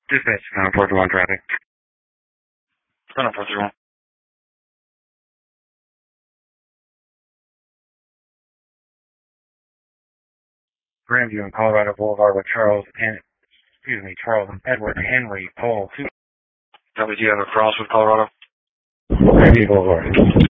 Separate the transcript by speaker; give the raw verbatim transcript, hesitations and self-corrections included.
Speaker 1: Dispatch, nine four three one traffic.
Speaker 2: nine four three one.
Speaker 1: Grandview and Colorado Boulevard with Charles and, excuse me, Charles and Edward Henry, Pole two.
Speaker 2: W G have a cross with Colorado?
Speaker 1: Grandview Boulevard.